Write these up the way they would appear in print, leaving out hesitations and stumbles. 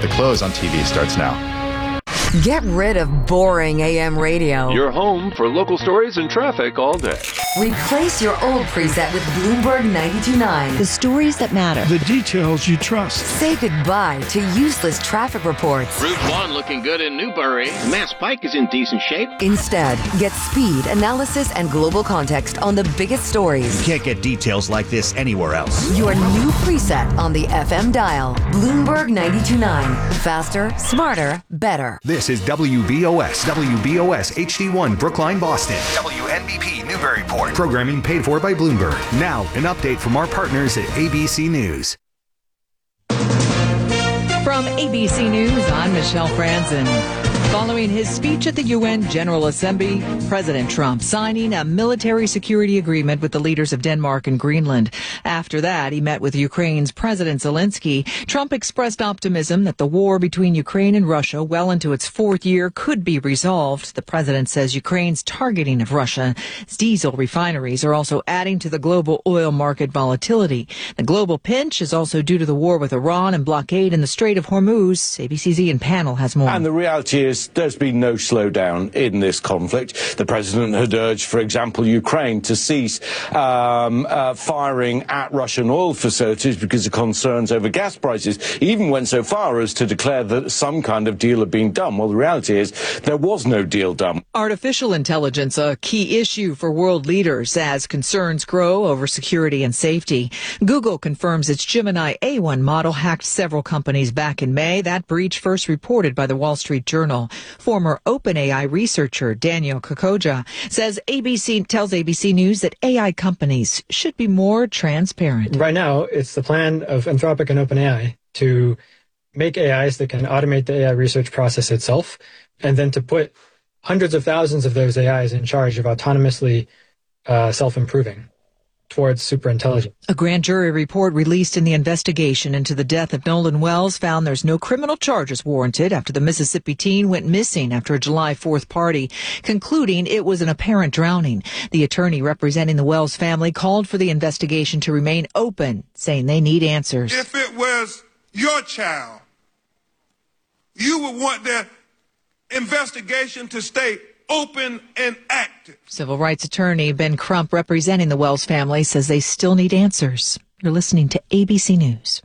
The Close on TV starts now. Get rid of boring AM radio. Your home for local stories and traffic all day. Replace your old preset with Bloomberg 92.9. The stories that matter. The details you trust. Say goodbye to useless traffic reports. Route 1 looking good in Newbury. Mass Pike is in decent shape. Instead, get speed, analysis, and global context on the biggest stories. You can't get details like this anywhere else. Your new preset on the FM dial. Bloomberg 92.9. Faster, smarter, better. This is WBOS HD1 Brookline, Boston. WNBP Newburyport. Programming paid for by Bloomberg. Now, an update from our partners at ABC News. From ABC News, I'm Michelle Franzen. Following his speech at the UN General Assembly, President Trump signing a military security agreement with the leaders of Denmark and Greenland. After that, he met with Ukraine's President Zelensky. Trump expressed optimism that the war between Ukraine and Russia, well into its fourth year, could be resolved. The president says Ukraine's targeting of Russia's diesel refineries are also adding to the global oil market volatility. The global pinch is also due to the war with Iran and blockade in the Strait of Hormuz. ABC's Ian Pannell has more. And the reality is there's been no slowdown in this conflict. The president had urged, for example, Ukraine to cease firing at Russian oil facilities because of concerns over gas prices. He even went so far as to declare that some kind of deal had been done. Well, the reality is there was no deal done. Artificial intelligence, a key issue for world leaders as concerns grow over security and safety. Google confirms its Gemini A1 model hacked several companies back in May. That breach first reported by the Wall Street Journal. Former OpenAI researcher Daniel Kokoja tells ABC News that AI companies should be more transparent. Right now, it's the plan of Anthropic and OpenAI to make AIs that can automate the AI research process itself, and then to put hundreds of thousands of those AIs in charge of autonomously self-improving towards superintelligence. A grand jury report released in the investigation into the death of Nolan Wells found there's no criminal charges warranted after the Mississippi teen went missing after a July 4th party, concluding it was an apparent drowning. The attorney representing the Wells family called for the investigation to remain open, saying they need answers. If it was your child, you would want the investigation to stay open and active. Civil rights attorney Ben Crump, representing the Wells family, says they still need answers. You're listening to ABC News.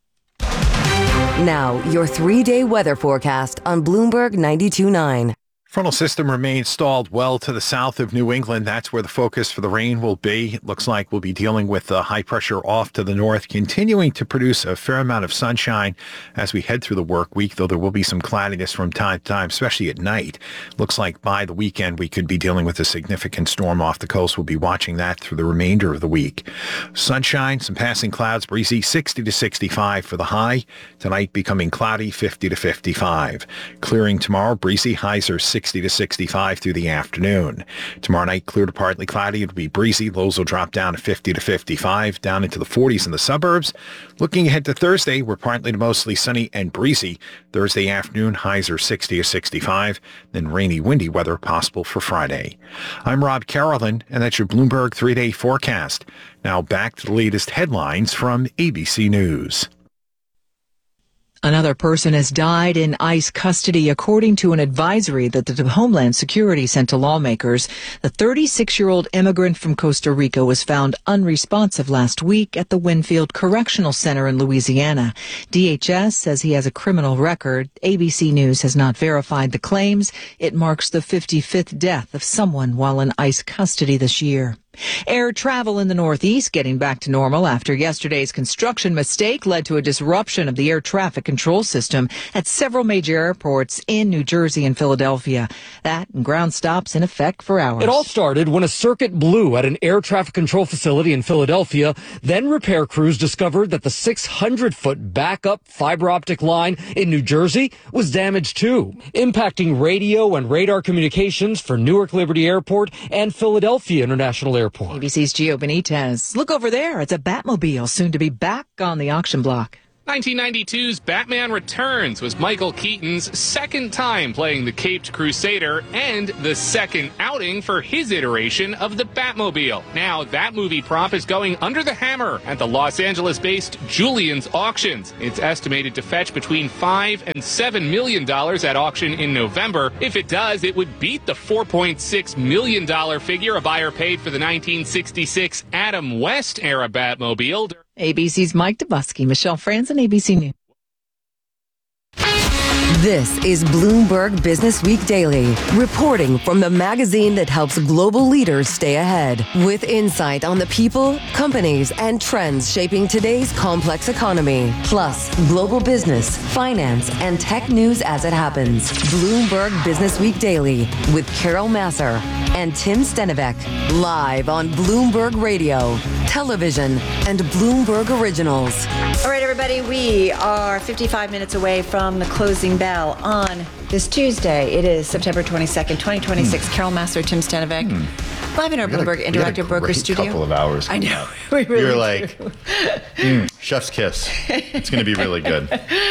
Now, your 3-day weather forecast on Bloomberg 92.9. Frontal system remains stalled well to the south of New England. That's where the focus for the rain will be. It looks like we'll be dealing with high pressure off to the north, continuing to produce a fair amount of sunshine as we head through the work week, though there will be some cloudiness from time to time, especially at night. Looks like by the weekend we could be dealing with a significant storm off the coast. We'll be watching that through the remainder of the week. Sunshine, some passing clouds, breezy, 60 to 65 for the high. Tonight becoming cloudy, 50 to 55. Clearing tomorrow, breezy, highs are 60 to 65 through the afternoon. Tomorrow night, clear to partly cloudy. It'll be breezy. Lows will drop down to 50 to 55, down into the 40s in the suburbs. Looking ahead to Thursday, we're partly to mostly sunny and breezy. Thursday afternoon, highs are 60 to 65. Then rainy, windy weather possible for Friday. I'm Rob Carolyn, and that's your Bloomberg 3-day forecast. Now back to the latest headlines from ABC News. Another person has died in ICE custody, according to an advisory that the Homeland Security sent to lawmakers. The 36-year-old immigrant from Costa Rica was found unresponsive last week at the Winfield Correctional Center in Louisiana. DHS says he has a criminal record. ABC News has not verified the claims. It marks the 55th death of someone while in ICE custody this year. Air travel in the Northeast getting back to normal after yesterday's construction mistake led to a disruption of the air traffic control system at several major airports in New Jersey and Philadelphia. That and ground stops in effect for hours. It all started when a circuit blew at an air traffic control facility in Philadelphia. Then repair crews discovered that the 600-foot backup fiber optic line in New Jersey was damaged too, impacting radio and radar communications for Newark Liberty Airport and Philadelphia International Airport. ABC's Gio Benitez. Look over there. It's a Batmobile soon to be back on the auction block. 1992's Batman Returns was Michael Keaton's second time playing the Caped Crusader and the second outing for his iteration of the Batmobile. Now, that movie prop is going under the hammer at the Los Angeles-based Julien's Auctions. It's estimated to fetch between $5 and $7 million at auction in November. If it does, it would beat the $4.6 million figure a buyer paid for the 1966 Adam West-era Batmobile. ABC's Mike Dubusky, Michelle Franzen, ABC News. This is Bloomberg Business Week Daily, reporting from the magazine that helps global leaders stay ahead, with insight on the people, companies, and trends shaping today's complex economy, plus global business, finance, and tech news as it happens. Bloomberg Business Week Daily with Carol Masser and Tim Stenivek, live on Bloomberg Radio, television, and Bloomberg Originals. All right, everybody, we are 55 minutes away from the closing bell on this Tuesday. It is September 22nd, 2026. Carol Masser, Tim Stenivek, live in our Bloomberg Interactive Broker Studio. A couple of hours. I know. We really You're like, chef's kiss. It's going to be really good.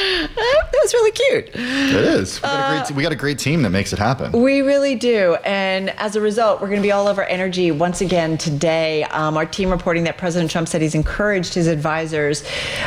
That was really cute. It is. We got a great team that makes it happen. We really do. And as a result, we're going to be all over energy once again today. Our team reporting that President Trump said he's encouraged his advisors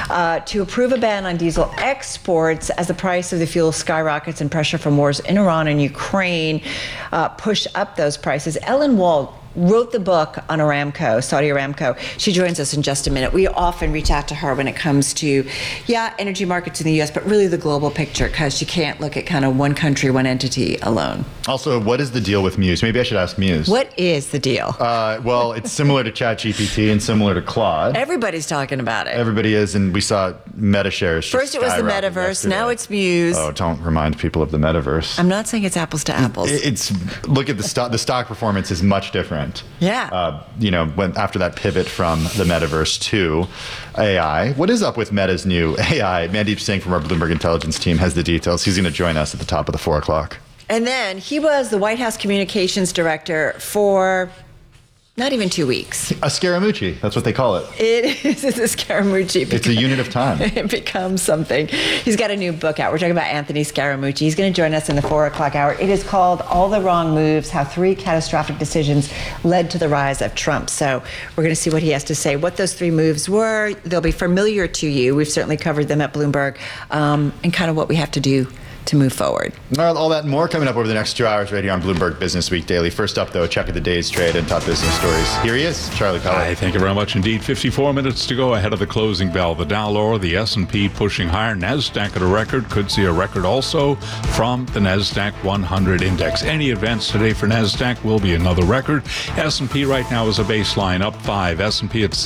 to approve a ban on diesel exports as the price of the fuel skyrockets and pressure from wars in Iran and Ukraine push up those prices. Ellen Wald wrote the book on Aramco, Saudi Aramco. She joins us in just a minute. We often reach out to her when it comes to, energy markets in the U.S., but really the global picture, because you can't look at kind of one country, one entity alone. Also, what is the deal with Muse? Maybe I should ask Muse. What is the deal? Well, it's similar to ChatGPT and similar to Claude. Everybody's talking about it. Everybody is, and we saw Meta shares. First it was the metaverse, yesterday. Now it's Muse. Oh, don't remind people of the metaverse. I'm not saying it's apples to apples. Look at the stock performance is much different. Yeah. When after that pivot from the metaverse to AI. What is up with Meta's new AI? Mandeep Singh from our Bloomberg Intelligence team has the details. He's going to join us at the top of the 4 o'clock. And then he was the White House communications director for not even 2 weeks. A Scaramucci. That's what they call it. It's a Scaramucci. It's a unit of time. It becomes something. He's got a new book out. We're talking about Anthony Scaramucci. He's going to join us in the 4 o'clock hour. It is called All the Wrong Moves, How 3 Catastrophic Decisions Led to the Rise of Trump. So we're going to see what he has to say, what those 3 moves were. They'll be familiar to you. We've certainly covered them at Bloomberg, and kind of what we have to do to move forward. All that and more coming up over the next 2 hours right here on Bloomberg Business Week Daily. First up, though, a check of the day's trade and top business stories. Here he is, Charlie Pellet. Hi, thank you very much indeed. 54 minutes to go ahead of the closing bell. The Dow lower, the S&P pushing higher. NASDAQ at a record. Could see a record also from the NASDAQ 100 index. Any advance today for NASDAQ will be another record. S&P right now is a baseline up 5. S&P at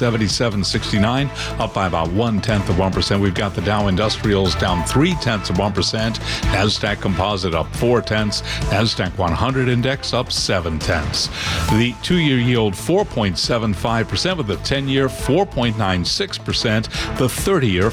77.69, up by about 0.1%. We've got the Dow Industrials down 0.3%. NASDAQ Composite up 0.4. NASDAQ 100 Index up 0.7. The 2-year yield 4.75%, with the 10-year 4.96%, the 30-year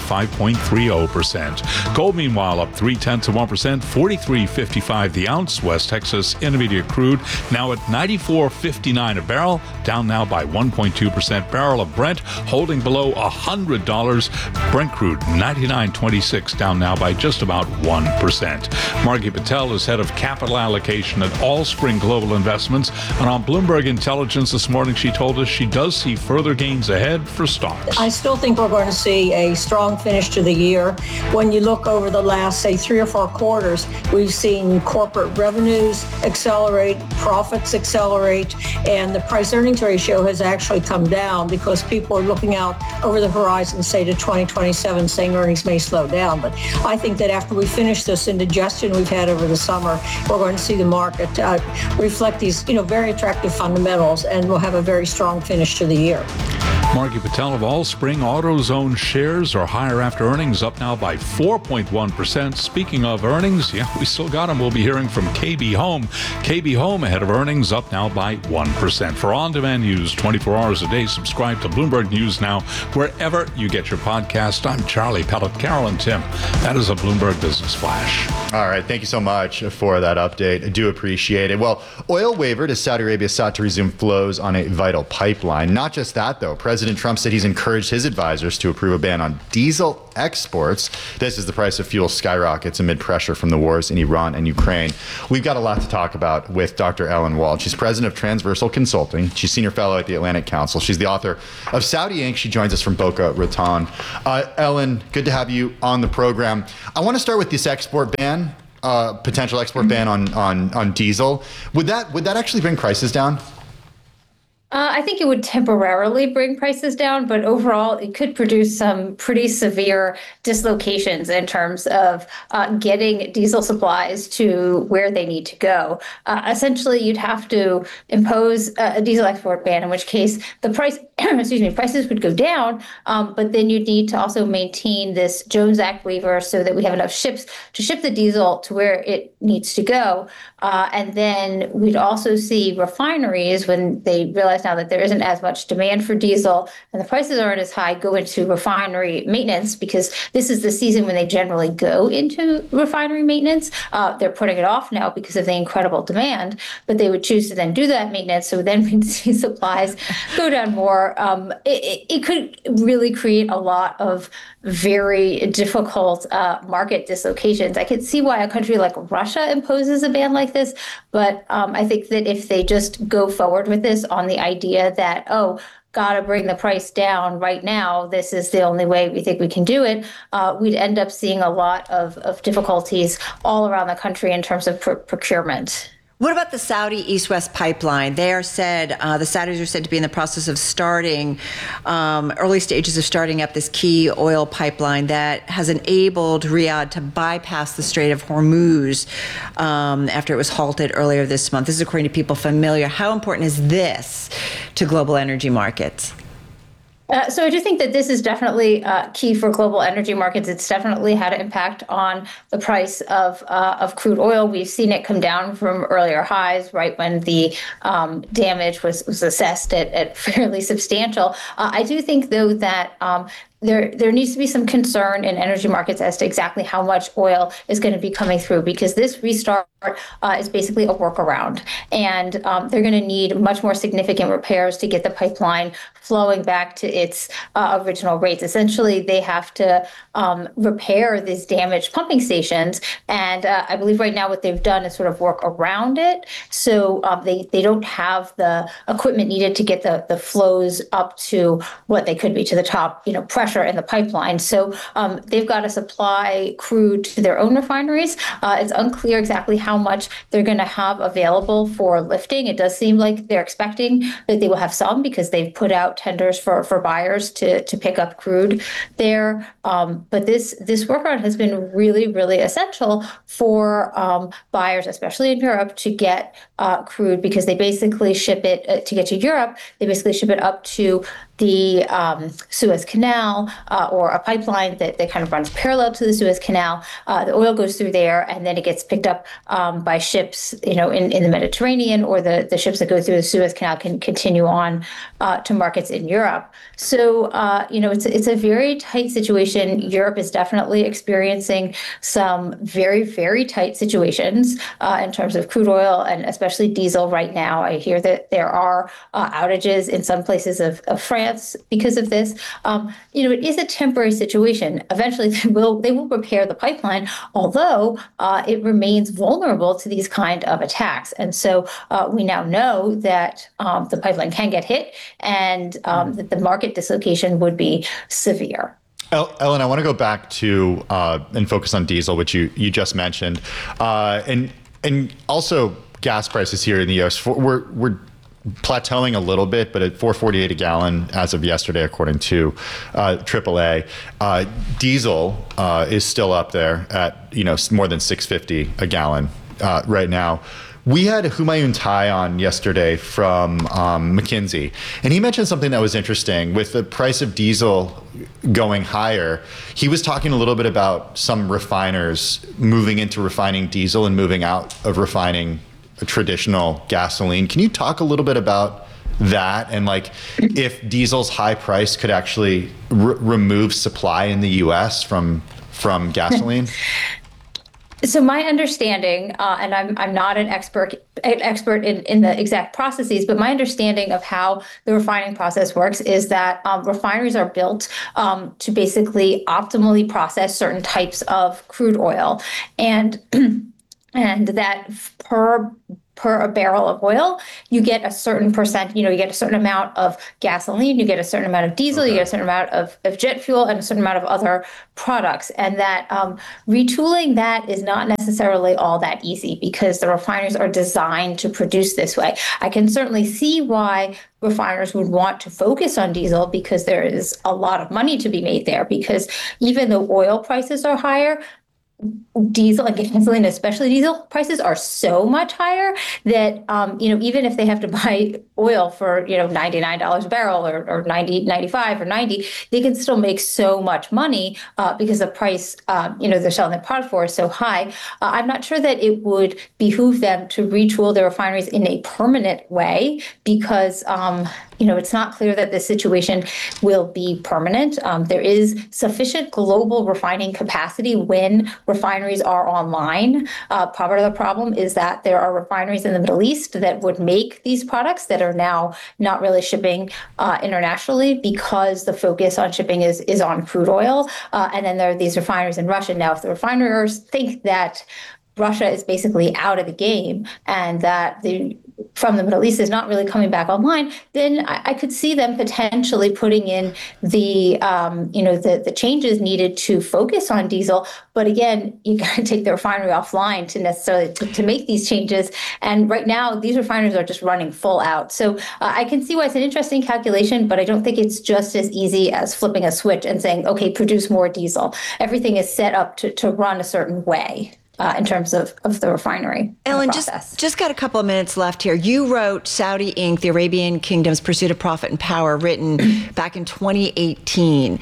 5.30%. Gold, meanwhile, up 0.3%, 43.55 the ounce. West Texas Intermediate crude now at 94.59 a barrel, down now by 1.2%. Barrel of Brent holding below $100. Brent crude 99.26, down now by just about 1%. Margie Patel is head of capital allocation at Allspring Global Investments. And on Bloomberg Intelligence this morning, she told us she does see further gains ahead for stocks. I still think we're going to see a strong finish to the year. When you look over the last, say, 3 or 4 quarters, we've seen corporate revenues accelerate, profits accelerate, and the price-earnings ratio has actually come down because people are looking out over the horizon, say, to 2027, saying earnings may slow down. But I think that after we finish this indigestion we've had over the summer, we're going to see the market reflect these, very attractive fundamentals, and we'll have a very strong finish to the year. Margie Patel of Allspring. AutoZone shares are higher after earnings, up now by 4.1%. Speaking of earnings, we still got them. We'll be hearing from KB Home. KB Home ahead of earnings, up now by 1%. For on-demand news 24 hours a day, subscribe to Bloomberg News Now wherever you get your podcast. I'm Charlie Pellet. Carol and Tim, that is a Bloomberg Business Flash. All right, thank you so much for that update. I do appreciate it. Well, oil wavered as Saudi Arabia sought to resume flows on a vital pipeline. Not just that, though. President President Trump said he's encouraged his advisors to approve a ban on diesel exports. This as the price of fuel skyrockets amid pressure from the wars in Iran and Ukraine. We've got a lot to talk about with Dr. Ellen Wald. She's president of Transversal Consulting. She's senior fellow at the Atlantic Council. She's the author of Saudi Inc. She joins us from Boca Raton. Ellen, good to have you on the program. I want to start with this export ban, potential export ban on diesel. Would that actually bring prices down? I think it would temporarily bring prices down, but overall it could produce some pretty severe dislocations in terms of getting diesel supplies to where they need to go. Essentially, you'd have to impose a diesel export ban, in which case the price, prices would go down, but then you'd need to also maintain this Jones Act waiver so that we have enough ships to ship the diesel to where it needs to go. And then we'd also see refineries, when they realize now that there isn't as much demand for diesel and the prices aren't as high, go into refinery maintenance, because this is the season when they generally go into refinery maintenance. They're putting it off now because of the incredible demand, but they would choose to then do that maintenance. So then we'd see supplies go down more. It could really create a lot of very difficult market dislocations. I could see why a country like Russia imposes a ban like this, but I think that if they just go forward with this on the idea that, gotta bring the price down right now, this is the only way we think we can do it, we'd end up seeing a lot of difficulties all around the country in terms of procurement. What about the Saudi East-West pipeline? They are said, the Saudis are said to be in the process of starting, early stages of starting up this key oil pipeline that has enabled Riyadh to bypass the Strait of Hormuz after it was halted earlier this month. This is according to people familiar. How important is this to global energy markets? So I do think that this is definitely key for global energy markets. It's definitely had an impact on the price of crude oil. We've seen it come down from earlier highs, right when the damage was assessed at fairly substantial. I do think, though, that there needs to be some concern in energy markets as to exactly how much oil is going to be coming through, because this restart is basically a workaround, and they're going to need much more significant repairs to get the pipeline flowing back to its original rates. Essentially, they have to repair these damaged pumping stations, and I believe right now what they've done is sort of work around it, so they don't have the equipment needed to get the flows up to what they could be, to the top, pressure in the pipeline. So they've got to supply crude to their own refineries. It's unclear exactly how much they're going to have available for lifting. It does seem like they're expecting that they will have some, because they've put out tenders for buyers to pick up crude there. But this workaround has been really, really essential for buyers, especially in Europe, to get crude, because they basically ship it to get to Europe. They basically ship it up to the Suez Canal or a pipeline that kind of runs parallel to the Suez Canal. The oil goes through there, and then it gets picked up by ships, in the Mediterranean, or the ships that go through the Suez Canal can continue on to markets in Europe. So, it's a very tight situation. Europe is definitely experiencing some very, very tight situations in terms of crude oil and especially diesel right now. I hear that there are outages in some places of France because of this. It is a temporary situation. Eventually, they will repair the pipeline, although it remains vulnerable to these kind of attacks. And so we now know that the pipeline can get hit, and that the market dislocation would be severe. Ellen, I want to go back to and focus on diesel, which you just mentioned, and also gas prices here in the U.S. We're plateauing a little bit, but at $4.48 a gallon as of yesterday, according to AAA. Diesel is still up there at more than $6.50 a gallon right now. We had Humayun Tai on yesterday from McKinsey, and he mentioned something that was interesting. With the price of diesel going higher, he was talking a little bit about some refiners moving into refining diesel and moving out of refining traditional gasoline. Can you talk a little bit about that, and if diesel's high price could actually remove supply in the U.S. from gasoline? So my understanding, and I'm not an expert in the exact processes, but my understanding of how the refining process works is that refineries are built to basically optimally process certain types of crude oil, and that per a barrel of oil, you get a certain percent, you get a certain amount of gasoline, you get a certain amount of diesel, you get a certain amount of jet fuel, and a certain amount of other products. And that retooling that is not necessarily all that easy because the refineries are designed to produce this way. I can certainly see why refiners would want to focus on diesel because there is a lot of money to be made there, because even though oil prices are higher, diesel and gasoline, especially diesel prices, are so much higher that even if they have to buy oil for $99 a barrel or 95 or 90, they can still make so much money because the price they're selling their product for is so high. I'm not sure that it would behoove them to retool their refineries in a permanent way because it's not clear that this situation will be permanent. There is sufficient global refining capacity when refineries are online. Part of the problem is that there are refineries in the Middle East that would make these products that are now not really shipping internationally because the focus on shipping is on crude oil. And then there are these refineries in Russia. Now, if the refiners think that Russia is basically out of the game and that from the Middle East is not really coming back online, then I could see them potentially putting in the changes needed to focus on diesel. But again, you got to take the refinery offline to necessarily to make these changes. And right now, these refineries are just running full out. So I can see why it's an interesting calculation, but I don't think it's just as easy as flipping a switch and saying, okay, produce more diesel. Everything is set up to run a certain way. In terms of the refinery. Ellen, just got a couple of minutes left here. You wrote Saudi Inc., the Arabian Kingdom's Pursuit of Profit and Power, written back in 2018.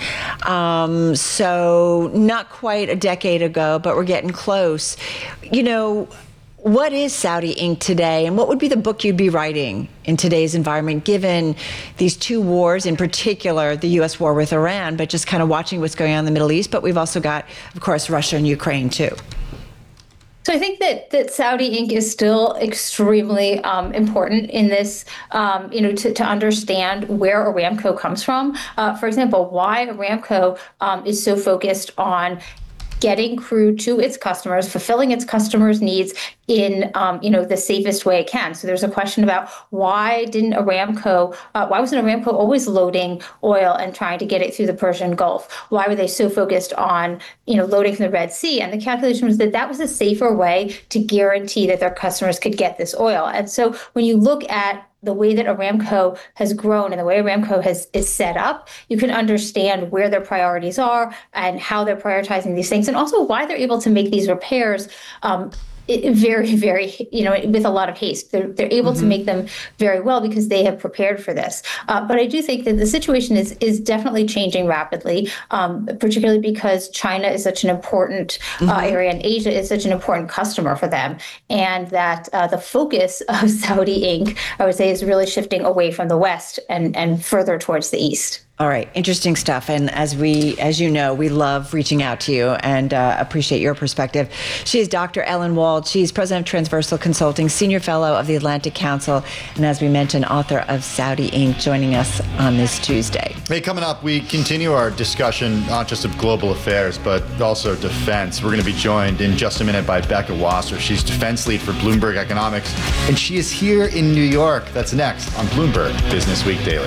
So not quite a decade ago, but we're getting close. What is Saudi Inc. today, and what would be the book you'd be writing in today's environment, given these two wars, in particular, the U.S. war with Iran, but just kind of watching what's going on in the Middle East? But we've also got, of course, Russia and Ukraine, too. So I think that Saudi Inc. is still extremely important in this, to understand where Aramco comes from. For example, why Aramco is so focused on getting crude to its customers, fulfilling its customers' needs in the safest way it can. So there's a question about why wasn't Aramco always loading oil and trying to get it through the Persian Gulf? Why were they so focused on loading from the Red Sea? And the calculation was that was a safer way to guarantee that their customers could get this oil. And so when you look at the way that Aramco has grown and the way Aramco is set up, you can understand where their priorities are and how they're prioritizing these things, and also why they're able to make these repairs very, very, with a lot of haste. They're able to make them very well because they have prepared for this. But I do think that the situation is definitely changing rapidly, particularly because China is such an important area and Asia is such an important customer for them. And that the focus of Saudi Inc., I would say, is really shifting away from the West and further towards the East. All right. Interesting stuff. And as you know, we love reaching out to you and appreciate your perspective. She is Dr. Ellen Wald. She's president of Transversal Consulting, senior fellow of the Atlantic Council, and as we mentioned, author of Saudi Inc., joining us on this Tuesday. Hey, coming up, we continue our discussion not just of global affairs, but also defense. We're going to be joined in just a minute by Becca Wasser. She's defense lead for Bloomberg Economics, and she is here in New York. That's next on Bloomberg Business Week Daily.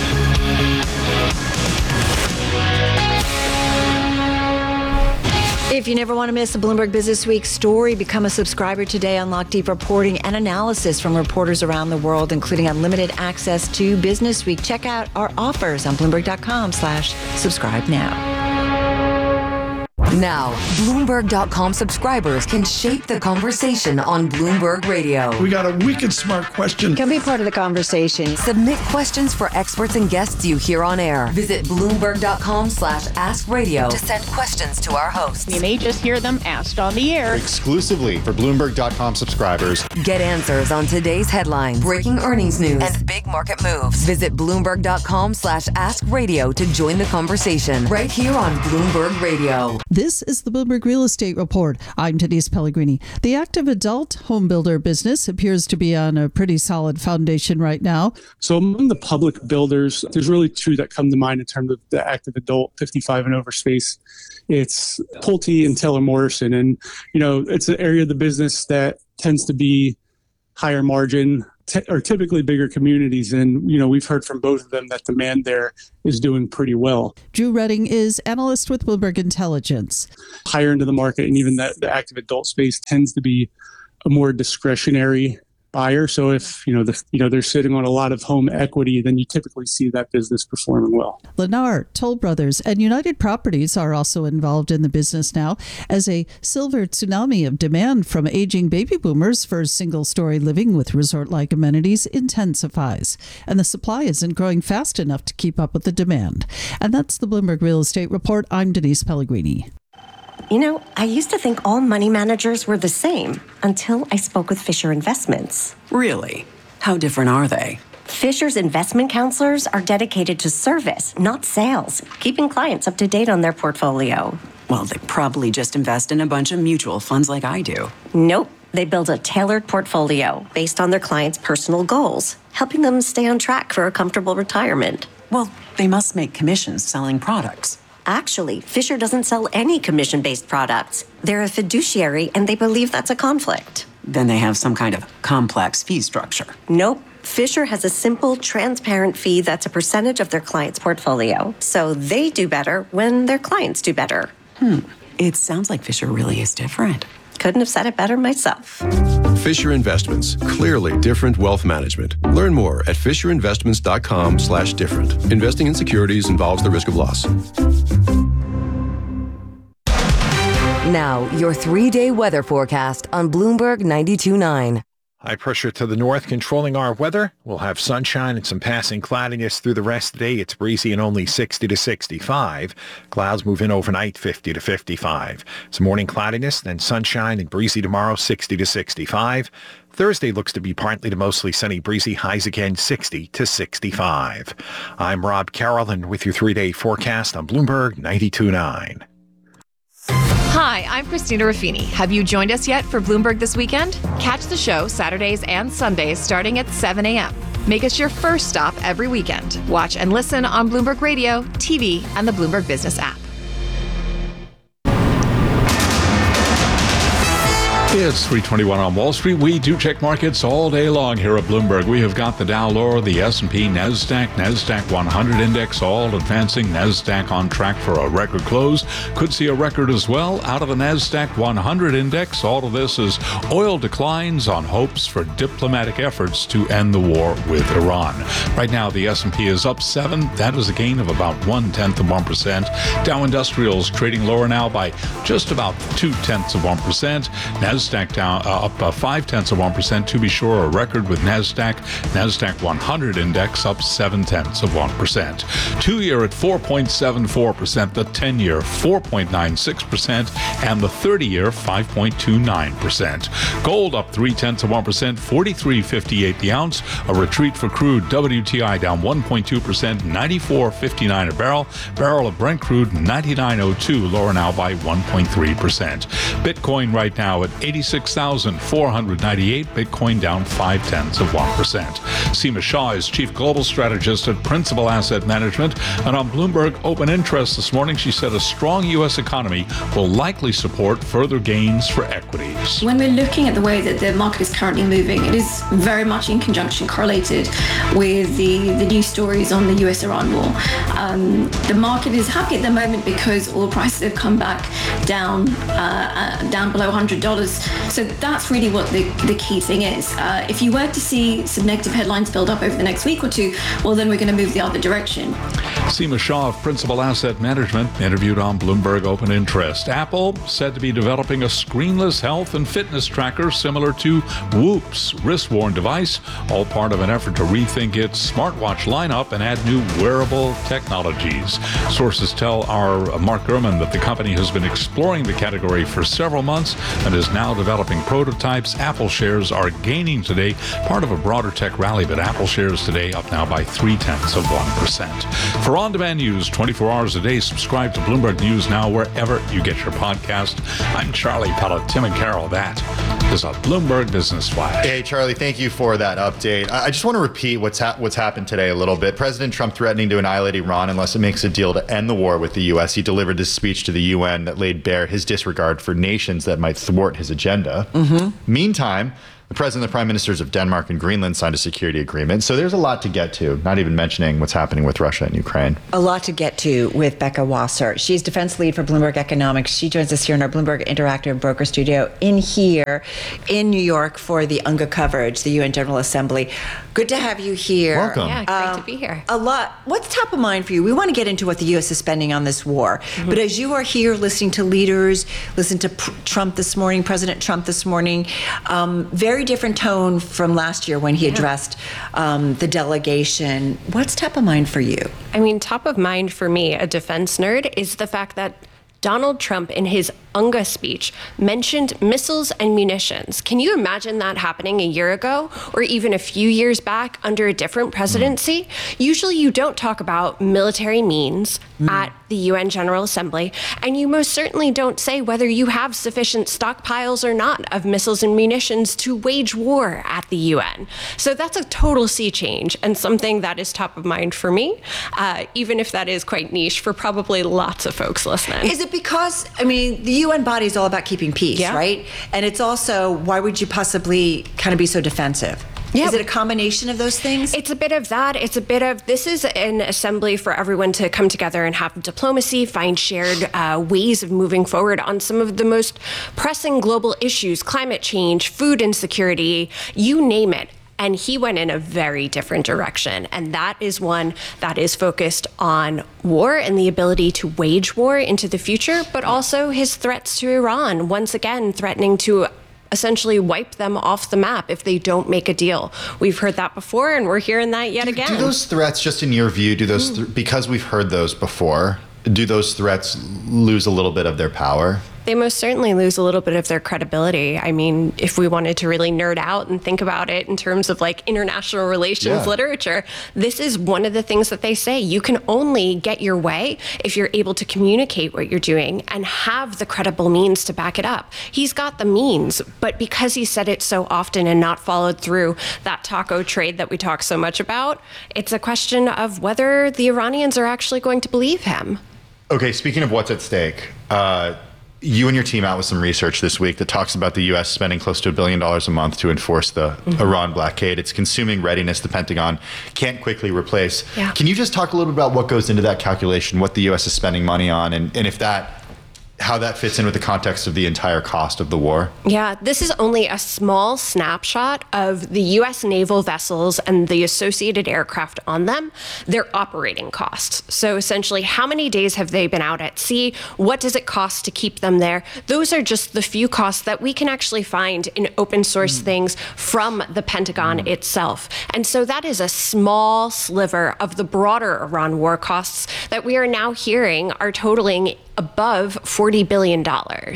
If you never want to miss a Bloomberg Business Week story, become a subscriber today. Unlock deep reporting and analysis from reporters around the world, including unlimited access to Business Week. Check out our offers on Bloomberg.com/subscribe now. Now, Bloomberg.com subscribers can shape the conversation on Bloomberg Radio. We got a wicked smart question. Can be part of the conversation. Submit questions for experts and guests you hear on air. Visit Bloomberg.com/askradio to send questions to our hosts. You may just hear them asked on the air. Exclusively for Bloomberg.com subscribers. Get answers on today's headlines, breaking earnings news, and big market moves. Visit Bloomberg.com/askradio to join the conversation right here on Bloomberg Radio. This This is the Bloomberg Real Estate Report. I'm Denise Pellegrini. The active adult home builder business appears to be on a pretty solid foundation right now. So among the public builders, there's really two that come to mind in terms of the active adult 55 and over space. It's Pulte and Taylor Morrison. And, it's an area of the business that tends to be higher margin, are typically bigger communities. And, we've heard from both of them that demand there is doing pretty well. Drew Redding is analyst with Bloomberg Intelligence. Higher into the market, and even the active adult space tends to be a more discretionary buyer. So if, they're sitting on a lot of home equity, then you typically see that business performing well. Lennar, Toll Brothers, and United Properties are also involved in the business now as a silver tsunami of demand from aging baby boomers for single-story living with resort-like amenities intensifies. And the supply isn't growing fast enough to keep up with the demand. And that's the Bloomberg Real Estate Report. I'm Denise Pellegrini. I used to think all money managers were the same until I spoke with Fisher Investments. Really? How different are they? Fisher's investment counselors are dedicated to service, not sales, keeping clients up to date on their portfolio. Well, they probably just invest in a bunch of mutual funds like I do. Nope. They build a tailored portfolio based on their clients' personal goals, helping them stay on track for a comfortable retirement. Well, they must make commissions selling products. Actually, Fisher doesn't sell any commission-based products. They're a fiduciary, and they believe that's a conflict. Then they have some kind of complex fee structure. Nope. Fisher has a simple, transparent fee that's a percentage of their client's portfolio. So they do better when their clients do better. It sounds like Fisher really is different. Couldn't have said it better myself. Fisher Investments. Clearly different wealth management. Learn more at fisherinvestments.com/different. Investing in securities involves the risk of loss. Now, your 3-day weather forecast on Bloomberg 92.9. High pressure to the north controlling our weather. We'll have sunshine and some passing cloudiness through the rest of the day. It's breezy and only 60 to 65. Clouds move in overnight, 50 to 55. Some morning cloudiness, then sunshine and breezy tomorrow, 60 to 65. Thursday looks to be partly to mostly sunny, breezy, highs again 60 to 65. I'm Rob Carroll, and with your 3-day forecast on Bloomberg 92.9. Hi, I'm Christina Ruffini. Have you joined us yet for Bloomberg This Weekend? Catch the show Saturdays and Sundays starting at 7 a.m. Make us your first stop every weekend. Watch and listen on Bloomberg Radio, TV, and the Bloomberg Business app. It's 3:21 on Wall Street. We do check markets all day long here at Bloomberg. We have got the Dow lower, the S&P, NASDAQ 100 index all advancing. NASDAQ on track for a record close. Could see a record as well out of the NASDAQ 100 index. All of this is oil declines on hopes for diplomatic efforts to end the war with Iran. Right now, the S&P is up 7. That is a gain of about 0.1%. Dow Industrials trading lower now by just about 0.2%. NASDAQ down up 0.5%, to be sure, a record with NASDAQ 100 index up 0.7%. 2-year at 4.74%, the 10-year 4.96%, and the 30-year 5.29%. Gold up 0.3%, 43.58 the ounce. A retreat for crude. WTI down 1.2%, 94.59 a barrel. Barrel of Brent crude 99.02, lower now by 1.3%. Bitcoin right now at 86,498. Bitcoin down 0.5%. Seema Shah is Chief Global Strategist at Principal Asset Management. And on Bloomberg Open Interest this morning, she said a strong U.S. economy will likely support further gains for equities. When we're looking at the way that the market is currently moving, it is very much in conjunction correlated with the news stories on the U.S.-Iran war. The market is happy at the moment because oil prices have come back down below $100. So that's really what the key thing is. If you were to see some negative headlines build up over the next week or two, well, then we're going to move the other direction. Seema Shah of Principal Asset Management interviewed on Bloomberg Open Interest. Apple said to be developing a screenless health and fitness tracker similar to Whoop's wrist-worn device, all part of an effort to rethink its smartwatch lineup and add new wearable technologies. Sources tell our Mark Gurman that the company has been exploring the category for several months and is now developing prototypes. Apple shares are gaining today, part of a broader tech rally, but Apple shares today up now by 0.3%. For For on-demand news 24 hours a day, subscribe to Bloomberg News Now wherever you get your podcast. I'm Charlie Pellet, Tim and Carol. That is a Bloomberg Business Flash. Hey, Charlie, thank you for that update. I just want to repeat what's happened today a little bit. President Trump threatening to annihilate Iran unless it makes a deal to end the war with the U.S. He delivered this speech to the UN that laid bare his disregard for nations that might thwart his agenda. Meantime, the president and the prime ministers of Denmark and Greenland signed a security agreement. So there's a lot to get to, not even mentioning what's happening with Russia and Ukraine. A lot to get to with Becca Wasser. She's defense lead for Bloomberg Economics. She joins us here in our Bloomberg Interactive Broker Studio in New York for the UNGA coverage, the UN General Assembly. Good to have you here. Welcome. Yeah, great to be here. A lot. What's top of mind for you? We want to get into what the U.S. is spending on this war. But as you are here listening to leaders, listen to Trump this morning, President Trump this morning, very different tone from last year when he addressed the delegation. What's top of mind for you? I mean, top of mind for me, a defense nerd, is the fact that Donald Trump, in his UNGA speech, mentioned missiles and munitions. Can you imagine that happening a year ago or even a few years back under a different presidency? Usually you don't talk about military means at the UN General Assembly, and you most certainly don't say whether you have sufficient stockpiles or not of missiles and munitions to wage war at the UN. So that's a total sea change and something that is top of mind for me, even if that is quite niche for probably lots of folks listening. Is it because, I mean, the UN body is all about keeping peace, right? And it's also, why would you possibly kind of be so defensive? Yeah. Is it a combination of those things? It's a bit of that. It's a bit of, this is an assembly for everyone to come together and have diplomacy, find shared ways of moving forward on some of the most pressing global issues, climate change, food insecurity, you name it. And he went in a very different direction. And that is one that is focused on war and the ability to wage war into the future, but also his threats to Iran, once again, threatening to essentially wipe them off the map if they don't make a deal. We've heard that before, and we're hearing that yet again. Do those threats, just in your view, because we've heard those before, do those threats lose a little bit of their power? They most certainly lose a little bit of their credibility. I mean, if we wanted to really nerd out and think about it in terms of like international relations literature, this is one of the things that they say. You can only get your way if you're able to communicate what you're doing and have the credible means to back it up. He's got the means, but because he said it so often and not followed through that taco trade that we talk so much about, it's a question of whether the Iranians are actually going to believe him. Okay, speaking of what's at stake, you and your team out with some research this week that talks about the U.S. spending close to $1 billion a month to enforce the Iran blockade. It's consuming readiness the Pentagon can't quickly replace. Can you just talk a little bit about what goes into that calculation, what the U.S. is spending money on, and if that, how that fits in with the context of the entire cost of the war? Yeah, this is only a small snapshot of the U.S. naval vessels and the associated aircraft on them, their operating costs. So essentially, how many days have they been out at sea? What does it cost to keep them there? Those are just the few costs that we can actually find in open source things from the Pentagon itself. And so that is a small sliver of the broader Iran war costs that we are now hearing are totaling above $40 billion.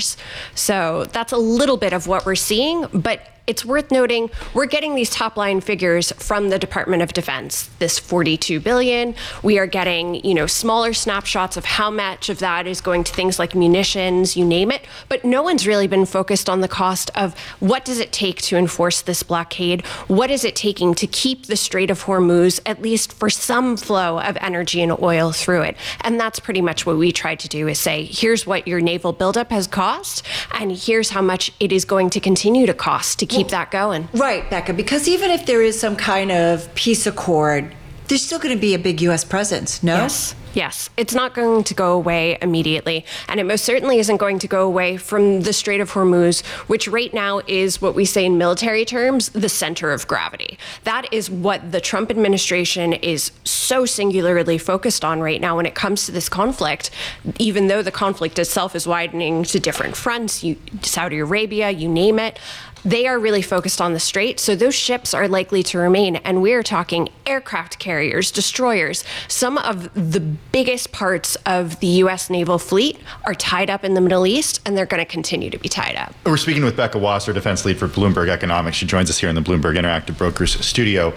So that's a little bit of what we're seeing, but it's worth noting we're getting these top line figures from the Department of Defense, this $42 billion. We are getting, smaller snapshots of how much of that is going to things like munitions, you name it. But no one's really been focused on the cost of what does it take to enforce this blockade? What is it taking to keep the Strait of Hormuz, at least for some flow of energy and oil through it? And that's pretty much what we tried to do, is say, here's what your naval buildup has cost, and here's how much it is going to continue to cost to keep that going. Right, Becca, because even if there is some kind of peace accord, there's still going to be a big U.S. presence, no? Yes, it's not going to go away immediately, and it most certainly isn't going to go away from the Strait of Hormuz, which right now is what we say in military terms, the center of gravity. That is what the Trump administration is so singularly focused on right now when it comes to this conflict, even though the conflict itself is widening to different fronts, Saudi Arabia, you name it. They are really focused on the strait, so those ships are likely to remain. And we're talking aircraft carriers, destroyers. Some of the biggest parts of the U.S. naval fleet are tied up in the Middle East, and they're going to continue to be tied up. We're speaking with Becca Wasser, defense lead for Bloomberg Economics. She joins us here in the Bloomberg Interactive Brokers studio.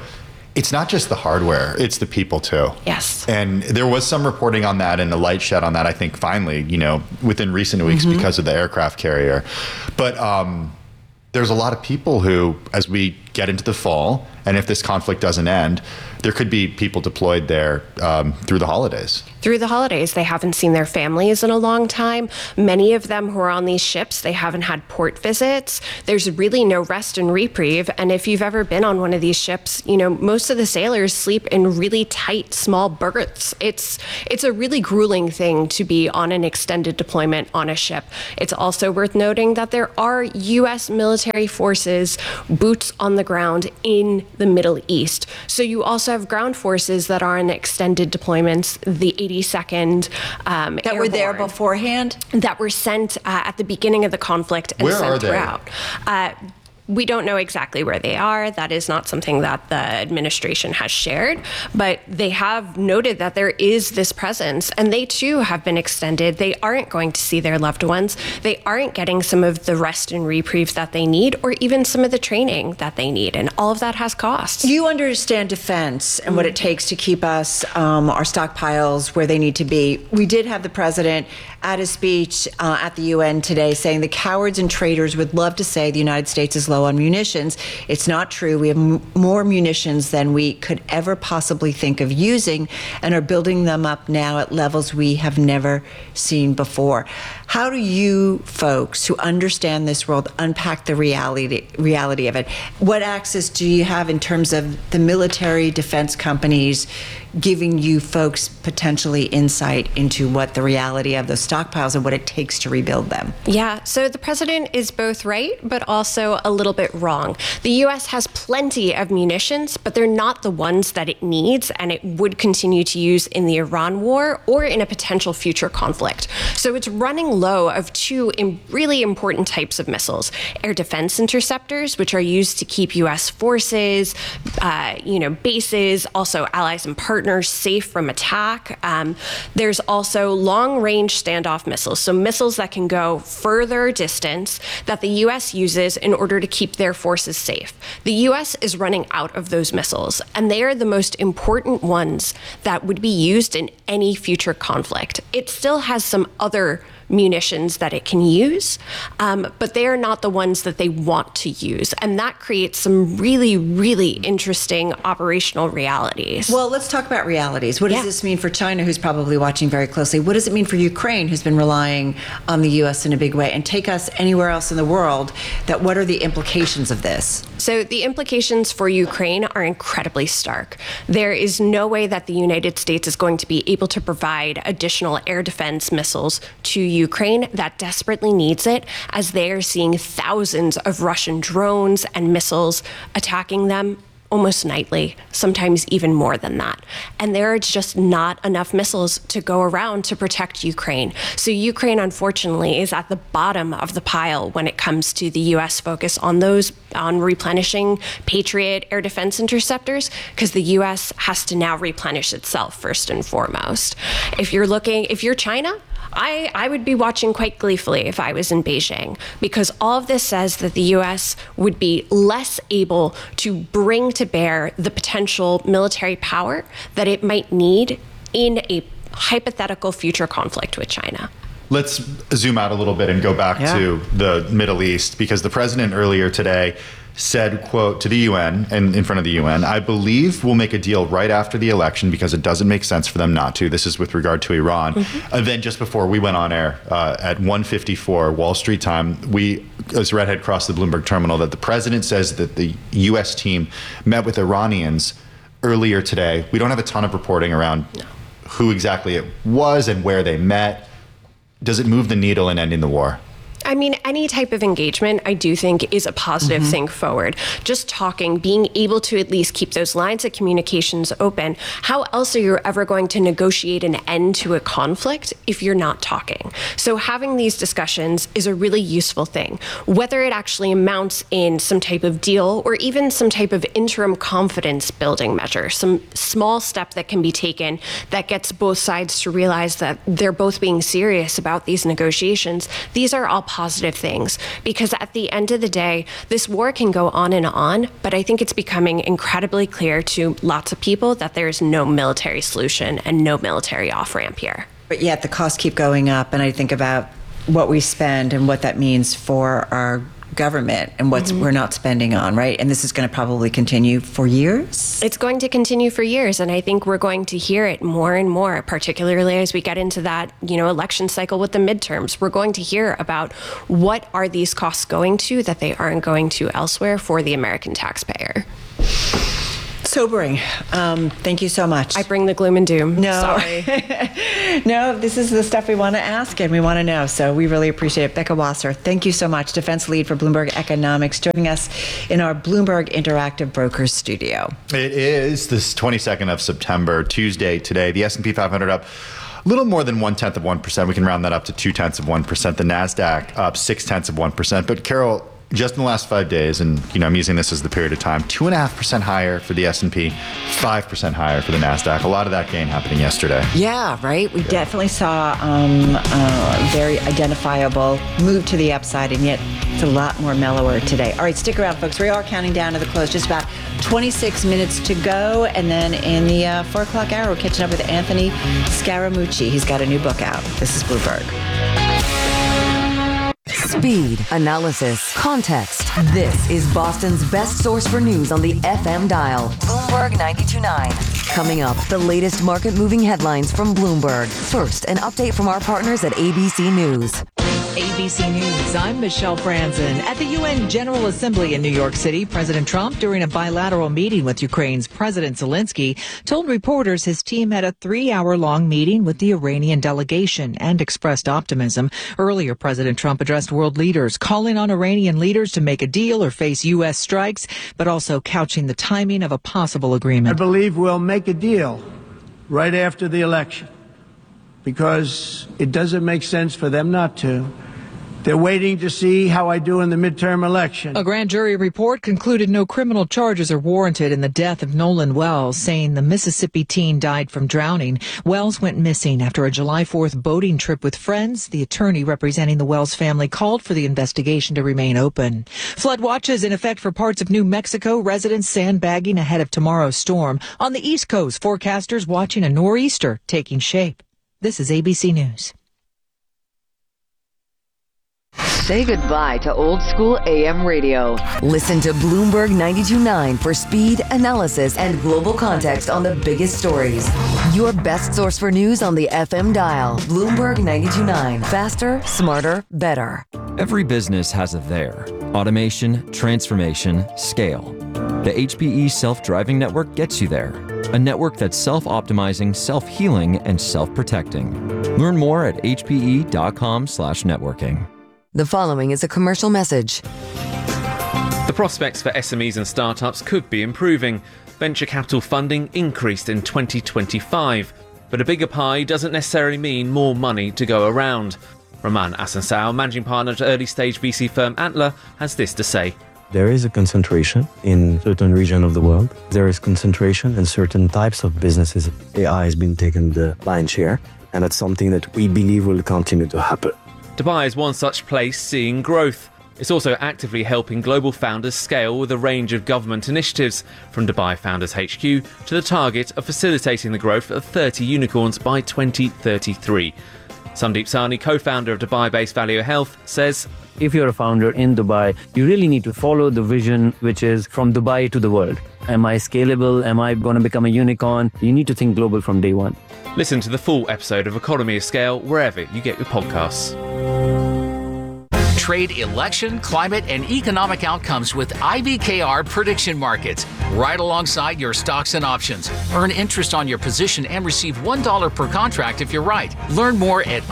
it's not just the hardware, it's the people too. Yes. And there was some reporting on that and a light shed on that, I think, finally, within recent weeks because of the aircraft carrier. But there's a lot of people who, as we get into the fall, and if this conflict doesn't end, there could be people deployed there through the holidays. Through the holidays, they haven't seen their families in a long time. Many of them who are on these ships, they haven't had port visits. There's really no rest and reprieve. And if you've ever been on one of these ships, most of the sailors sleep in really tight, small berths. It's a really grueling thing to be on an extended deployment on a ship. It's also worth noting that there are U.S. military forces, boots on the ground in the Middle East. So you also have ground forces that are in extended deployments, the 82nd that were there beforehand? That were sent at the beginning of the conflict and Where sent are they? throughout. We don't know exactly where they are. That is not something that the administration has shared, but they have noted that there is this presence, and they too have been extended. They aren't going to see their loved ones. They aren't getting some of the rest and reprieve that they need, or even some of the training that they need, and all of that has costs. You understand defense and what it takes to keep us, our stockpiles where they need to be. We did have the president at his speech at the UN today saying the cowards and traitors would love to say the United States is low on munitions. It's not true. We have more munitions than we could ever possibly think of using and are building them up now at levels we have never seen before. How do you folks who understand this world unpack the reality of it? What access do you have in terms of the military defense companies giving you folks potentially insight into what the reality of those stockpiles and what it takes to rebuild them? Yeah, so the president is both right, but also a little bit wrong. The U.S. has plenty of munitions, but they're not the ones that it needs and it would continue to use in the Iran war or in a potential future conflict. So it's running low of two really important types of missiles: air defense interceptors, which are used to keep U.S. forces, bases, also allies and partners safe from attack. There's also long-range standoff missiles, so missiles that can go further distance that the U.S. uses in order to keep their forces safe. The U.S. is running out of those missiles, and they are the most important ones that would be used in any future conflict. It still has some other munitions that it can use, but they are not the ones that they want to use. And that creates some really, really interesting operational realities. Well, let's talk about realities. What does this mean for China, who's probably watching very closely? What does it mean for Ukraine, who's been relying on the U.S. in a big way? And take us anywhere else in the world, what are the implications of this? So the implications for Ukraine are incredibly stark. There is no way that the United States is going to be able to provide additional air defense missiles to Ukraine that desperately needs it, as they are seeing thousands of Russian drones and missiles attacking them almost nightly, sometimes even more than that. And there are just not enough missiles to go around to protect Ukraine. So Ukraine, unfortunately, is at the bottom of the pile when it comes to the U.S. focus on replenishing Patriot air defense interceptors, because the U.S. has to now replenish itself first and foremost. If you're China, I would be watching quite gleefully if I was in Beijing, because all of this says that the U.S. would be less able to bring to bear the potential military power that it might need in a hypothetical future conflict with China. Let's zoom out a little bit and go back to the Middle East, because the president earlier today said, quote, to the UN and in front of the UN, "I believe we'll make a deal right after the election because it doesn't make sense for them not to." This is with regard to Iran. And then just before we went on air at 1:54 Wall Street time, as Redhead crossed the Bloomberg terminal, that the president says that the U.S. team met with Iranians earlier today. We don't have a ton of reporting around who exactly it was and where they met. Does it move the needle in ending the war? I mean, any type of engagement, I do think, is a positive thing forward. Just talking, being able to at least keep those lines of communications open. How else are you ever going to negotiate an end to a conflict if you're not talking? So having these discussions is a really useful thing. Whether it actually amounts in some type of deal or even some type of interim confidence building measure, some small step that can be taken that gets both sides to realize that they're both being serious about these negotiations, these are all positive things, because at the end of the day, this war can go on and on, but I think it's becoming incredibly clear to lots of people that there's no military solution and no military off-ramp here. But yet the costs keep going up, and I think about what we spend and what that means for our government and what we're not spending on, right? And this is going to probably continue for years? It's going to continue for years, and I think we're going to hear it more and more, particularly as we get into that, election cycle with the midterms. We're going to hear about what are these costs going to that they aren't going to elsewhere for the American taxpayer. Sobering. Thank you so much. I bring the gloom and doom. No. Sorry. No, this is the stuff we want to ask and we want to know. So we really appreciate it. Becca Wasser, thank you so much. Defense lead for Bloomberg Economics, joining us in our Bloomberg Interactive Brokers studio. It is this 22nd of September, Tuesday today. The S&P 500 up a little more than 0.1%. We can round that up to 0.2%. The NASDAQ up 0.6%. But Carol, just in the last 5 days, and I'm using this as the period of time, 2.5% higher for the S&P, 5% higher for the NASDAQ. A lot of that gain happening yesterday. Yeah, right. We definitely saw a very identifiable move to the upside, and yet it's a lot more mellower today. All right, stick around, folks. We are counting down to the close. Just about 26 minutes to go, and then in the 4 o'clock hour, we're catching up with Anthony Scaramucci. He's got a new book out. This is Bloomberg. Speed, analysis, context. This is Boston's best source for news on the FM dial. Bloomberg 92.9. Coming up, the latest market-moving headlines from Bloomberg. First, an update from our partners at ABC News. ABC News, I'm Michelle Franzen. At the UN General Assembly in New York City, President Trump, during a bilateral meeting with Ukraine's President Zelensky, told reporters his team had a 3-hour-long meeting with the Iranian delegation and expressed optimism. Earlier, President Trump addressed world leaders, calling on Iranian leaders to make a deal or face U.S. strikes, but also couching the timing of a possible agreement. I believe we'll make a deal right after the election, because it doesn't make sense for them not to. They're waiting to see how I do in the midterm election. A grand jury report concluded no criminal charges are warranted in the death of Nolan Wells, saying the Mississippi teen died from drowning. Wells went missing after a July 4th boating trip with friends. The attorney representing the Wells family called for the investigation to remain open. Flood watches in effect for parts of New Mexico. Residents sandbagging ahead of tomorrow's storm. On the East Coast, forecasters watching a nor'easter taking shape. This is ABC News. Say goodbye to old school AM radio. Listen to Bloomberg 92.9 for speed, analysis, and global context on the biggest stories. Your best source for news on the FM dial. Bloomberg 92.9. Faster, smarter, better. Every business has a there. Automation, transformation, scale. The HPE Self-Driving Network gets you there. A network that's self-optimizing, self-healing, and self-protecting. Learn more at hpe.com/networking. The following is a commercial message. The prospects for SMEs and startups could be improving. Venture capital funding increased in 2025, but a bigger pie doesn't necessarily mean more money to go around. Roman Asansao, managing partner at early-stage VC firm Antler, has this to say. There is a concentration in certain regions of the world. There is concentration in certain types of businesses. AI has been taking the lion's share, and that's something that we believe will continue to happen. Dubai is one such place seeing growth. It's also actively helping global founders scale with a range of government initiatives, from Dubai Founders HQ to the target of facilitating the growth of 30 unicorns by 2033. Sandeep Sahni, co-founder of Dubai-based Value Health, says, if you're a founder in Dubai, you really need to follow the vision, which is from Dubai to the world. Am I scalable? Am I going to become a unicorn? You need to think global from day one. Listen to the full episode of Economy of Scale wherever you get your podcasts. Trade election, climate, and economic outcomes with IBKR prediction markets, right alongside your stocks and options. Earn interest on your position and receive $1 per contract if you're right. Learn more at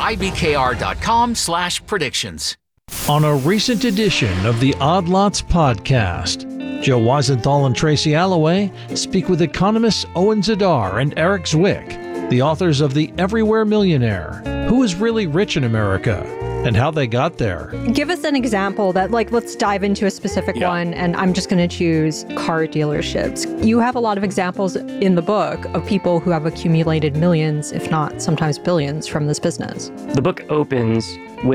ibkr.com/predictions. On a recent edition of the Odd Lots podcast, Joe Weisenthal and Tracy Alloway speak with economists Owen Zidar and Eric Zwick, the authors of The Everywhere Millionaire, Who is Really Rich in America, and how they got there. Give us an example let's dive into a specific one, and I'm just going to choose car dealerships. You have a lot of examples in the book of people who have accumulated millions, if not sometimes billions, from this business. The book opens with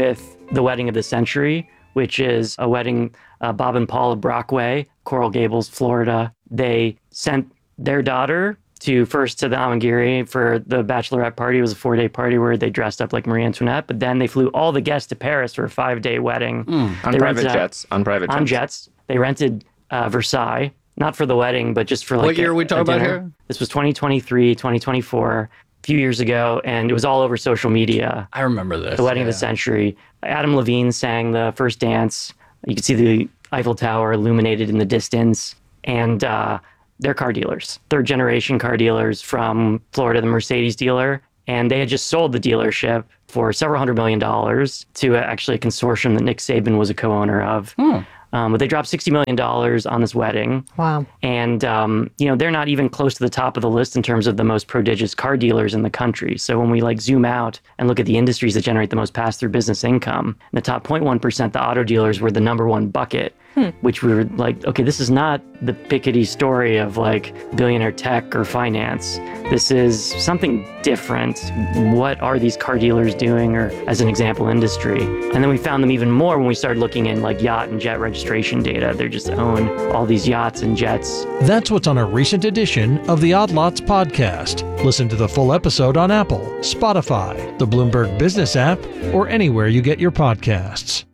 the wedding of the century, which is a wedding, Bob and Paula Brockway, Coral Gables, Florida. They sent their daughter first to the Amangiri for the bachelorette party. It was a 4-day party where they dressed up like Marie Antoinette, but then they flew all the guests to Paris for a 5-day wedding. On private jets. On jets. They rented Versailles, not for the wedding, but just for like what year are we talking about here? This was 2023, 2024, a few years ago, and it was all over social media. I remember this. The wedding of the century. Adam Levine sang the first dance. You could see the Eiffel Tower illuminated in the distance, and they're car dealers, third-generation car dealers from Florida, the Mercedes dealer. And they had just sold the dealership for several $100 million to actually a consortium that Nick Saban was a co-owner of. But they dropped $60 million on this wedding. Wow. And, they're not even close to the top of the list in terms of the most prodigious car dealers in the country. So when we zoom out and look at the industries that generate the most pass-through business income, in the top 0.1%, the auto dealers were the number one bucket, which we were like, okay, this is not the Piketty story of billionaire tech or finance. This is something different. What are these car dealers doing, or as an example, industry? And then we found them even more when we started looking in yacht and jet registration data. They just own all these yachts and jets. That's what's on a recent edition of the Odd Lots podcast. Listen to the full episode on Apple, Spotify, the Bloomberg Business app, or anywhere you get your podcasts.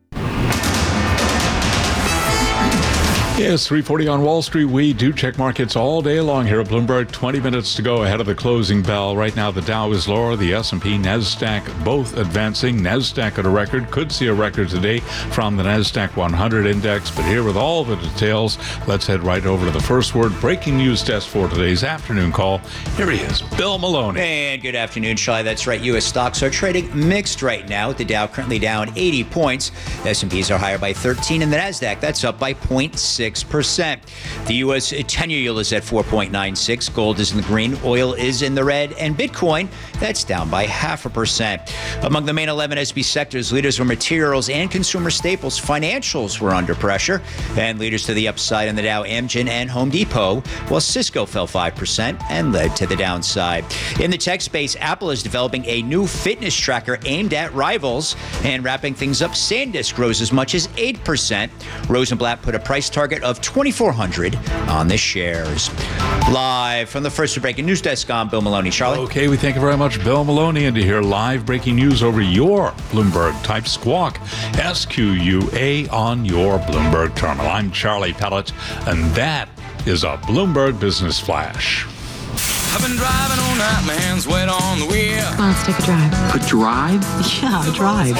Yes, 3:40 on Wall Street. We do check markets all day long here at Bloomberg. 20 minutes to go ahead of the closing bell. Right now, the Dow is lower. The S&P, NASDAQ, both advancing. NASDAQ at a record. Could see a record today from the NASDAQ 100 index. But here with all the details, let's head right over to the first word breaking news desk for today's afternoon call. Here he is, Bill Maloney. And good afternoon, Shai. That's right. U.S. stocks are trading mixed right now, with the Dow currently down 80 points. S&Ps are higher by 13, and the NASDAQ, that's up by 0.6%. The U.S. 10-year yield is at 4.96. Gold is in the green. Oil is in the red. And Bitcoin, that's down by 0.5%. Among the main 11 SB sectors, leaders were materials and consumer staples. Financials were under pressure. And leaders to the upside in the Dow, Amgen and Home Depot, while Cisco fell 5% and led to the downside. In the tech space, Apple is developing a new fitness tracker aimed at rivals. And wrapping things up, SanDisk rose as much as 8%. Rosenblatt put a price target of $2,400 on the shares. Live from the first breaking news desk, I'm Bill Maloney. Charlie? Okay, we thank you very much, Bill Maloney. And to hear live breaking news over your Bloomberg, type SQUAWK, SQUA, on your Bloomberg terminal. I'm Charlie Pellet, and that is a Bloomberg Business Flash. I've been driving all night, my hands wet on the wheel. Come on, let's take a drive. A drive? Yeah, a drive.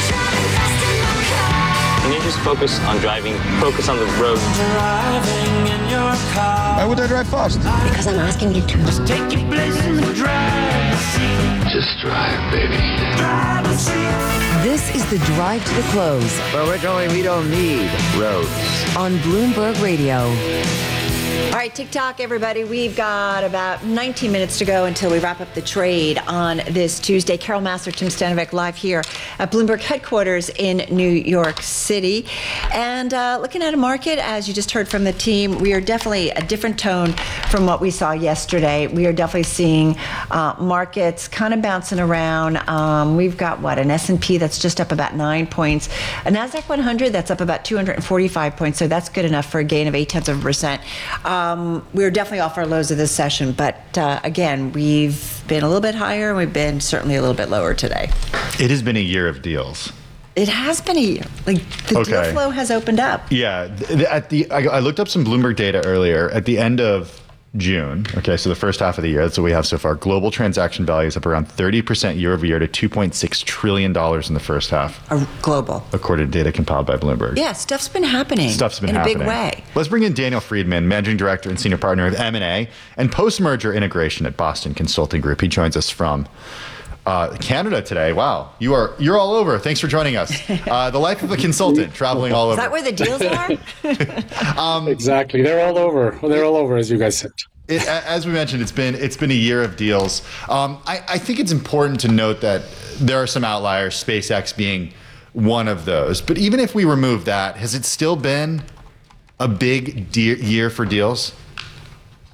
Can you just focus on driving? Focus on the road. Driving in your car. Why would I drive fast? Because I'm asking you to. Just take your place in the driver's seat. Just drive, baby. Driver's seat. This is the Drive to the Close Where we're going, we don't need roads. on Bloomberg Radio. All right, TikTok, everybody. We've got about 19 minutes to go until we wrap up the trade on this Tuesday. Carol Massar, Tim Stanovic, live here at Bloomberg headquarters in New York City. And looking at a market, as you just heard from the team, we are definitely a different tone from what we saw yesterday. We are definitely seeing markets kind of bouncing around. We've got, an S&P that's just up about 9 points. A NASDAQ 100 that's up about 245 points, so that's good enough for a gain of 0.8%. We're definitely off our lows of this session, but again, we've been a little bit higher and we've been certainly a little bit lower today. It has been a year of deals. It has been a year. The deal flow has opened up. Yeah. I looked up some Bloomberg data earlier. At the end of June, okay, so the first half of the year, that's what we have so far. Global transaction value is up around 30% year over year to $2.6 trillion in the first half. Global. According to data compiled by Bloomberg. Yeah, stuff's been happening. In a big way. Let's bring in Daniel Friedman, Managing Director and Senior Partner of M&A and Post-Merger Integration at Boston Consulting Group. He joins us from Canada today. Wow, you're all over. Thanks for joining us. The life of a consultant, traveling all over. Is that where the deals are? Exactly, they're all over. They're all over, as you guys said. As we mentioned, it's been a year of deals. I think it's important to note that there are some outliers, SpaceX being one of those. But even if we remove that, has it still been a big year for deals?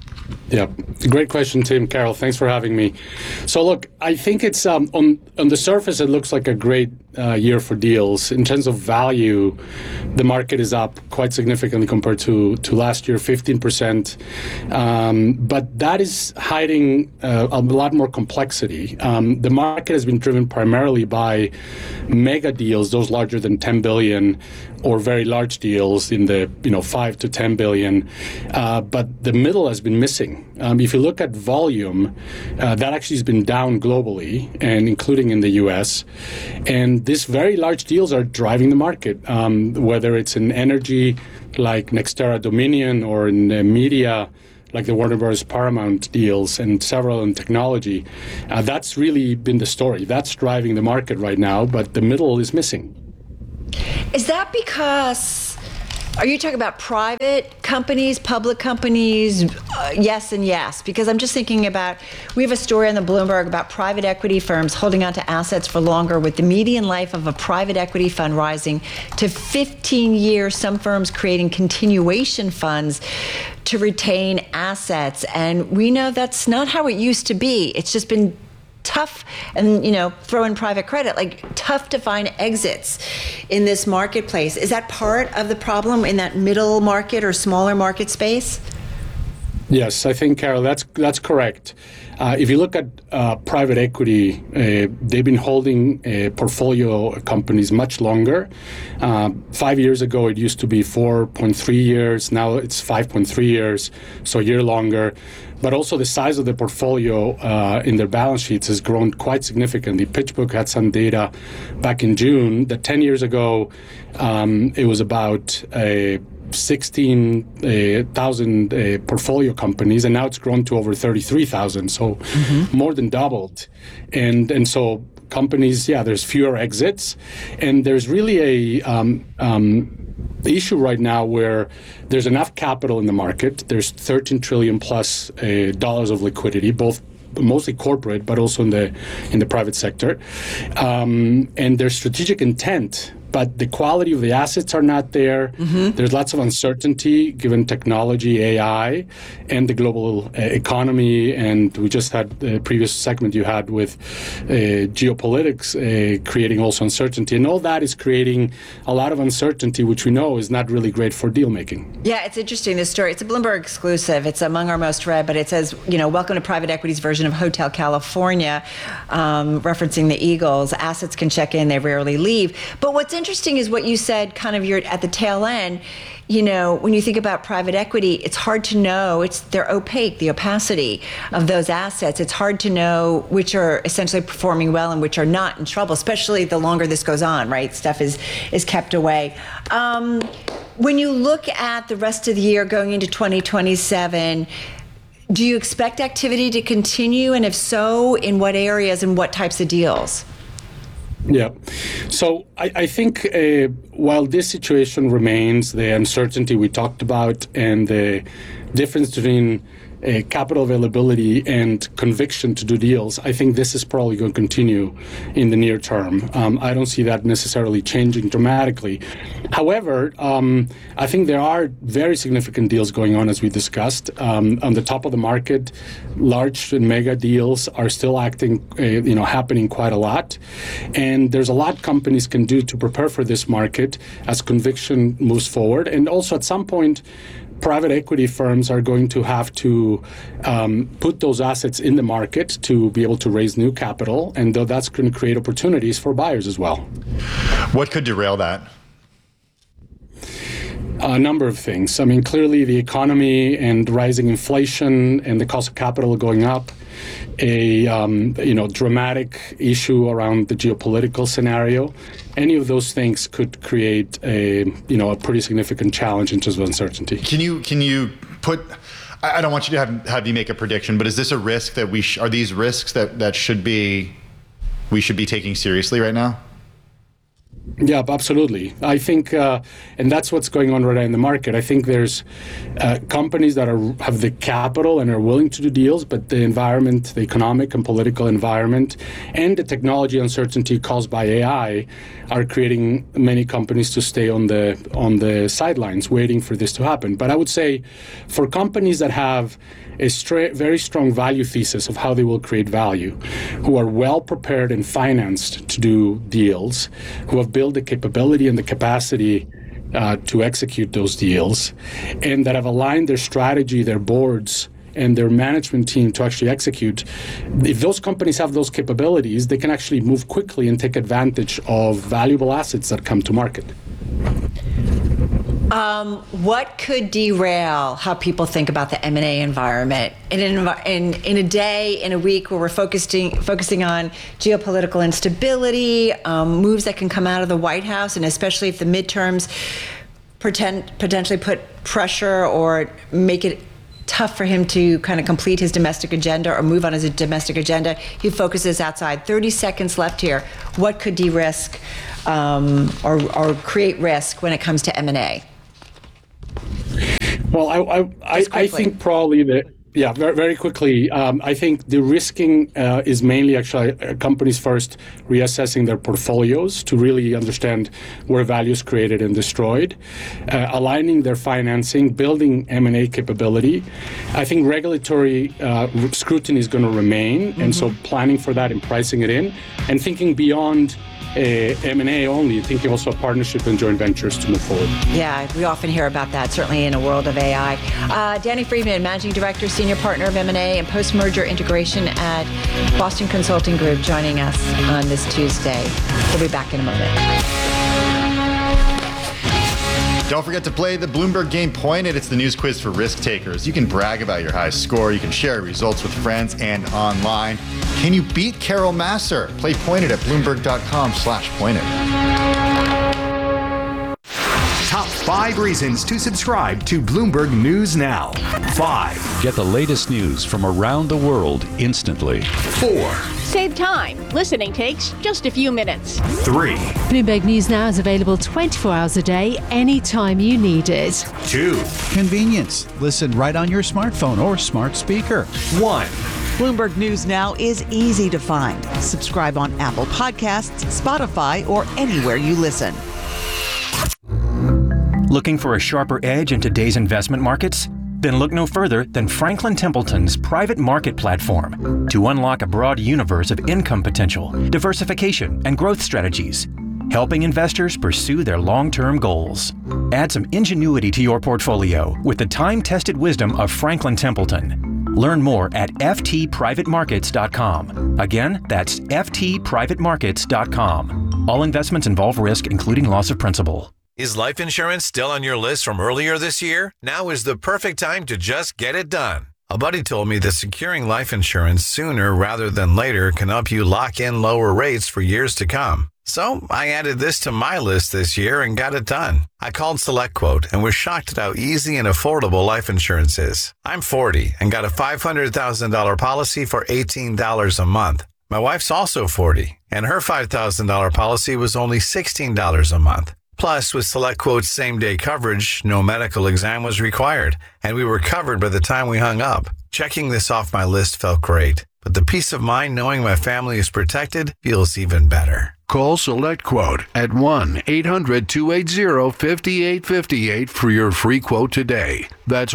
Yeah, great question, Tim. Carol, thanks for having me. So look, I think it's on the surface, it looks like a great year for deals. In terms of value, the market is up quite significantly compared to last year, 15%. But that is hiding a lot more complexity. The market has been driven primarily by mega deals, those larger than 10 billion, or very large deals in the 5 to 10 billion. But the middle has been missing. If you look at volume, that actually has been down globally, and including in the US. And these very large deals are driving the market, whether it's in energy like NextEra Dominion, or in media like the Warner Bros. Paramount deals, and several in technology. That's really been the story. That's driving the market right now, but the middle is missing. Is that because, are you talking about private companies, public companies? Yes and yes, because I'm just thinking about, we have a story on the Bloomberg about private equity firms holding on to assets for longer, with the median life of a private equity fund rising to 15 years, some firms creating continuation funds to retain assets. And we know that's not how it used to be. It's just been tough, and throw in private credit, like tough to find exits in this marketplace. Is that part of the problem in that middle market or smaller market space? Yes, I think, Carol, that's correct. If you look at private equity, they've been holding portfolio companies much longer. 5 years ago, it used to be 4.3 years. Now it's 5.3 years, so a year longer. But also the size of the portfolio in their balance sheets has grown quite significantly. PitchBook had some data back in June that 10 years ago, it was about 16,000 portfolio companies, and now it's grown to over 33,000, so more than doubled. And so companies, there's fewer exits, and there's really the issue right now where there's enough capital in the market. There's 13 trillion plus dollars of liquidity, both mostly corporate, but also in the private sector. And there's strategic intent, but the quality of the assets are not there. There's lots of uncertainty given technology, AI, and the global economy. And we just had the previous segment you had with geopolitics creating also uncertainty. And all that is creating a lot of uncertainty, which we know is not really great for deal making. Yeah, it's interesting, this story. It's a Bloomberg exclusive. It's among our most read, but it says, welcome to private equity's version of Hotel California, referencing the Eagles. Assets can check in, they rarely leave. But what's interesting is what you said, kind of you're at the tail end. When you think about private equity, it's hard to know. They're opaque, the opacity of those assets. It's hard to know which are essentially performing well and which are not in trouble, especially the longer this goes on, right? Stuff is kept away. When you look at the rest of the year going into 2027, do you expect activity to continue? And if so, in what areas and what types of deals? Yeah. So I think while this situation remains, the uncertainty we talked about and the difference between capital availability and conviction to do deals, I think this is probably going to continue in the near term. I don't see that necessarily changing dramatically. However, I think there are very significant deals going on, as we discussed. On the top of the market, large and mega deals are still happening quite a lot. And there's a lot companies can do to prepare for this market as conviction moves forward. And also at some point, private equity firms are going to have to put those assets in the market to be able to raise new capital, and that's going to create opportunities for buyers as well. What could derail that? A number of things. I mean, clearly the economy and rising inflation and the cost of capital going up, a dramatic issue around the geopolitical scenario. Any of those things could create a pretty significant challenge in terms of uncertainty. Can you put? I don't want you to have you make a prediction, but is this a risk that are these risks that we should be taking seriously right now? Yeah, absolutely. I think, and that's what's going on right now in the market. I think there's companies that have the capital and are willing to do deals, but the environment, the economic and political environment, and the technology uncertainty caused by AI are creating many companies to stay on the sidelines, waiting for this to happen. But I would say, for companies that have a very strong value thesis of how they will create value, who are well prepared and financed to do deals, who have built the capability and the capacity to execute those deals, and that have aligned their strategy, their boards, and their management team to actually execute. If those companies have those capabilities, they can actually move quickly and take advantage of valuable assets that come to market. What could derail how people think about the M&A environment in a day, in a week where we're focusing on geopolitical instability, moves that can come out of the White House, and especially if the midterms potentially put pressure or make it tough for him to kind of complete his domestic agenda or move on his domestic agenda. He focuses outside. 30 seconds left here. What could de-risk or create risk when it comes to M&A? Well, I think probably that, yeah, very, very quickly. I think the risking is mainly actually companies first reassessing their portfolios to really understand where value is created and destroyed, aligning their financing, building M&A capability. I think regulatory scrutiny is going to remain, and so planning for that and pricing it in, and thinking beyond M&A only, thinking also of partnership and joint ventures to move forward. Yeah, we often hear about that, certainly in a world of AI. Danny Friedman, Managing Director, Senior Partner of M&A and Post-Merger Integration at Boston Consulting Group, joining us on this Tuesday. We'll be back in a moment. Don't forget to play the Bloomberg Game Pointed. It's the news quiz for risk takers. You can brag about your high score. You can share results with friends and online. Can you beat Carol Masser? Play Pointed at Bloomberg.com/pointed. Top 5 reasons to subscribe to Bloomberg News Now. 5. Get the latest news from around the world instantly. 4. Save time. Listening takes just a few minutes. 3. Bloomberg News Now is available 24 hours a day, anytime you need it. 2. Convenience. Listen right on your smartphone or smart speaker. 1. Bloomberg News Now is easy to find. Subscribe on Apple Podcasts, Spotify, or anywhere you listen. Looking for a sharper edge in today's investment markets? Then look no further than Franklin Templeton's private market platform to unlock a broad universe of income potential, diversification, and growth strategies, helping investors pursue their long-term goals. Add some ingenuity to your portfolio with the time-tested wisdom of Franklin Templeton. Learn more at ftprivatemarkets.com. Again, that's ftprivatemarkets.com. All investments involve risk, including loss of principal. Is life insurance still on your list from earlier this year? Now is the perfect time to just get it done. A buddy told me that securing life insurance sooner rather than later can help you lock in lower rates for years to come. So I added this to my list this year and got it done. I called SelectQuote and was shocked at how easy and affordable life insurance is. I'm 40 and got a $500,000 policy for $18 a month. My wife's also 40 and her $5,000 policy was only $16 a month. Plus, with SelectQuote's same-day coverage, no medical exam was required, and we were covered by the time we hung up. Checking this off my list felt great, but the peace of mind knowing my family is protected feels even better. Call SelectQuote at 1-800-280-5858 for your free quote today. That's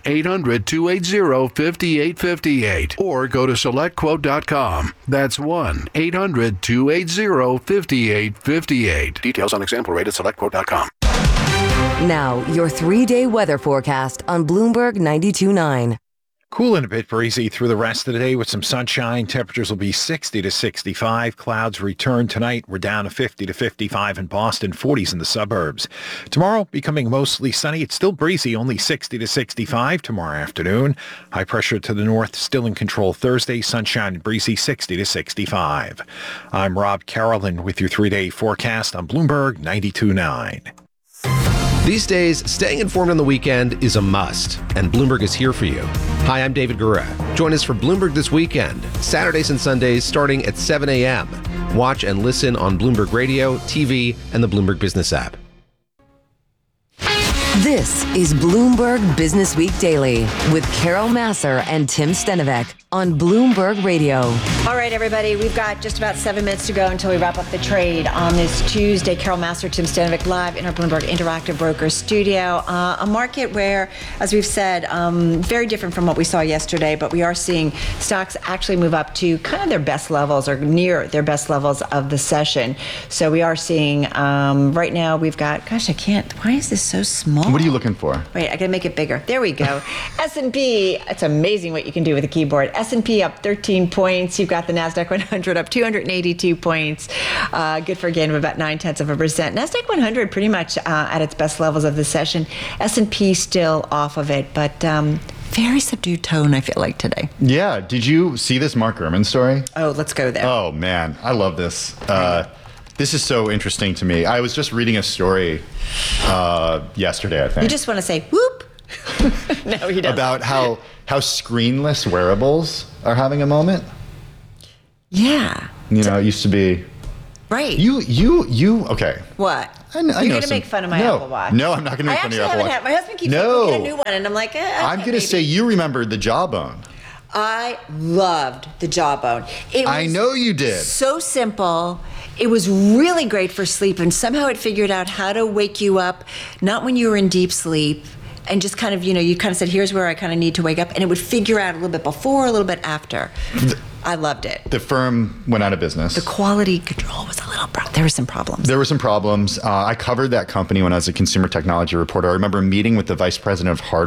1-800-280-5858. Or go to SelectQuote.com. That's 1-800-280-5858. Details on example rate at SelectQuote.com. Now, your 3-day weather forecast on Bloomberg 92.9. Cooling a bit breezy through the rest of the day with some sunshine. Temperatures will be 60 to 65. Clouds return tonight. We're down to 50 to 55 in Boston, 40s in the suburbs. Tomorrow, becoming mostly sunny. It's still breezy, only 60 to 65 tomorrow afternoon. High pressure to the north, still in control Thursday. Sunshine and breezy, 60 to 65. I'm Rob Carolyn with your 3-day forecast on Bloomberg 92.9. These days, staying informed on the weekend is a must, and Bloomberg is here for you. Hi, I'm David Gura. Join us for Bloomberg This Weekend, Saturdays and Sundays starting at 7 a.m. Watch and listen on Bloomberg Radio, TV, and the Bloomberg Business app. This is Bloomberg Business Week Daily with Carol Masser and Tim Stenovec on Bloomberg Radio. All right, everybody, we've got just about 7 minutes to go until we wrap up the trade on this Tuesday. Carol Masser, Tim Stenovec live in our Bloomberg Interactive Brokers studio. A market where, as we've said, very different from what we saw yesterday, but we are seeing stocks actually move up to kind of their best levels or near their best levels of the session. So we are seeing, right now we've got, why is this so small? What are you looking for? Wait, I gotta make it bigger. There we go. S&P, it's amazing what you can do with a keyboard. S&P up 13 points. You've got the NASDAQ 100 up 282 points. Good for a gain of about 0.9%. NASDAQ 100 pretty much at its best levels of the session. S&P still off of it, but very subdued tone, I feel like, today. Yeah. Did you see this Mark Gurman story? Oh, let's go there. Oh, man. I love this. This is so interesting to me. I was just reading a story yesterday, I think. You just want to say, whoop. No, he doesn't. About how screenless wearables are having a moment. Yeah. You know, it used to be. Right. You. Okay. What? I know You're going to make fun of my Apple Watch. No, I'm not going to make fun of your Apple Watch. My husband keeps saying, we'll get a new one, and I'm like, I'm going to say you remembered the Jawbone. I loved the Jawbone. I know you did. So simple. It was really great for sleep, and somehow it figured out how to wake you up, not when you were in deep sleep, and just kind of, you kind of said, here's where I kind of need to wake up, and it would figure out a little bit before, a little bit after. I loved it. The firm went out of business. The quality control was a little there were some problems. There were some problems. I covered that company when I was a consumer technology reporter. I remember meeting with the vice president of hardware